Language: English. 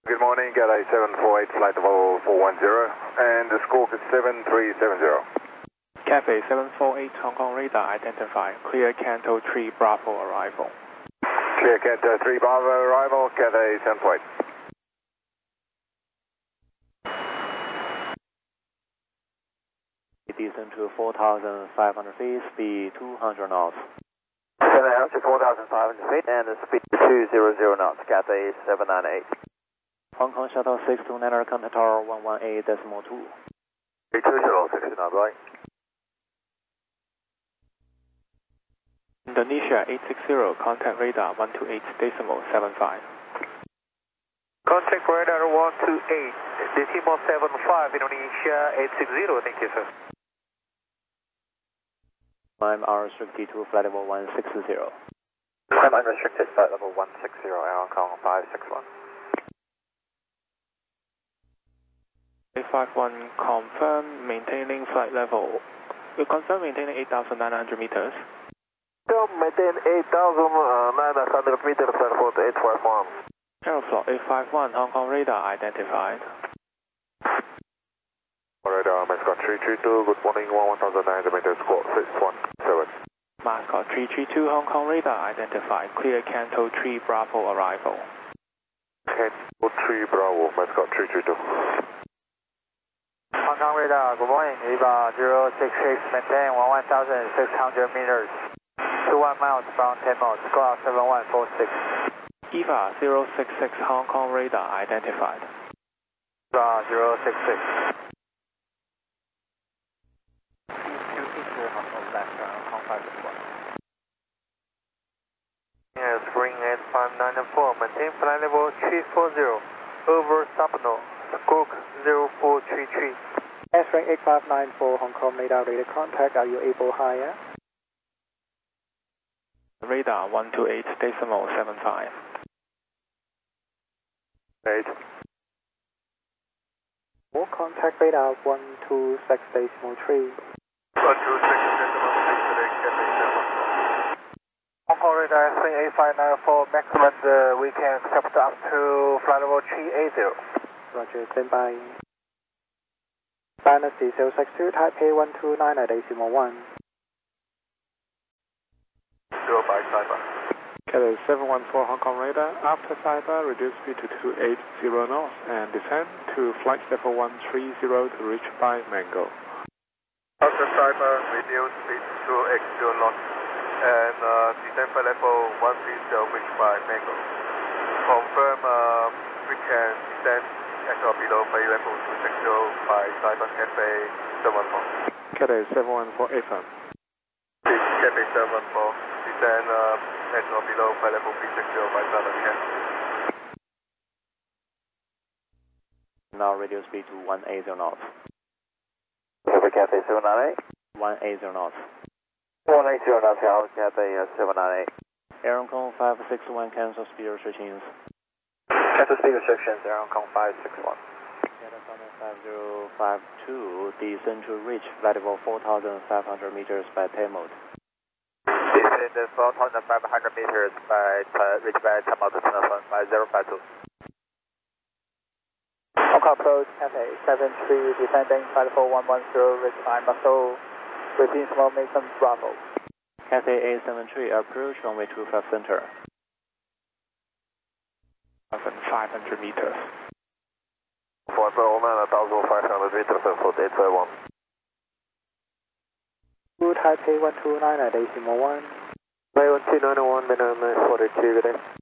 Good morning, Cathay 748, flight level 410, and the score is 7370. Cathay 748, Hong Kong radar identified. Clear Canto 3 Bravo arrival. Clear Canto 3 Bravo arrival, Cathay 748. Descend to 4,500 feet, speed 200 knots. Descend down to 4,500 feet and speed 200 knots, Cathay 798. Hong Kong Shuttle 629er, contact tower 118.2. 206 knots, right? Indonesia 860, contact radar 128.75. Contact radar 128, decimal 75, Indonesia 860, thank you, sir. I'm unrestricted to flight level 160. I'm unrestricted, flight level 160, Air Hong Kong 561. 851, confirm maintaining flight level. You confirm maintaining 8,900 meters. Maintain 8,900 meters, flight level 851. Aeroflot 851, Hong Kong radar identified. Radar, Mascot 332, good morning, 1,900 meters, squawk 617. Mascot 332, Hong Kong radar identified. Clear Canto 3 Bravo arrival. Canto 3 Bravo, Mascot 332. Hong Kong radar, good morning, EVA 066, maintain 1,600 meters, 21 miles from 10 knots, squawk 7146. EVA 066, Hong Kong radar identified. EVA 066. Yes, Spring 8594, maintain flight level 340, over Sapno, squawk 0433. Spring 8594, Hong Kong radar contact, are you able higher? Radar 128.75. 8. More contact radar 126.3. 126.3, Hong Kong radar Spring 8594, maximum we can accept up to flight level 380. Roger, stand by. Dynasty 062, Taipei 129 at decimal 1. 0 by cyber. Cathay 714, Hong Kong radar, after cyber, reduce speed to 280 knots and descend to flight level 130 to reach by Mango. After cyber, reduce speed to 280 knots and descend flight level 130 reach by Mango. Confirm we can descend at or below flight level 260 by cyber Cathay 714. Cathay 714 FM. Cathay 714. Descend at or below flight level 360 by cyber Cathay. Now reduce speed to 180 knots. Over Cathay 798. 180 knots. 180 knots, Cathay 798. Air Hong Kong 561, cancel speed restrictions. Cancel speed restrictions, Air Hong Kong 561. Cathay 5052, descend to reach flight level 4,500 meters by tail mode. Descend 4,500 meters by reach by tail mode by 052. Hong Kong approach, Cathay 73, descending flight level 110, reach by Muscle, repeat small Mason Bravo. Cathay A73, approach runway 25 center. 1,500 meters. 1,500 meters, airport 851. Taipei 129 at decimal 1. Taipei 1291, minimum 42 today.